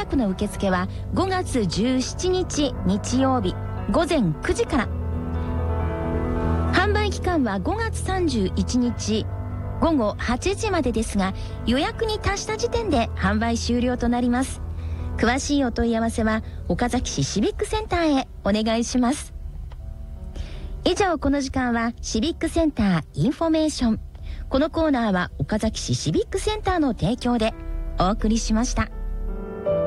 約の受付は5月17日日曜日午前9時から。販売期間は5月31日午後8時までですが、予約に達した時点で販売終了となります。詳しいお問い合わせは岡崎市シビックセンターへお願いします。以上、この時間はシビックセンターインフォメーション。このコーナーは岡崎市シビックセンターの提供でお送りしました。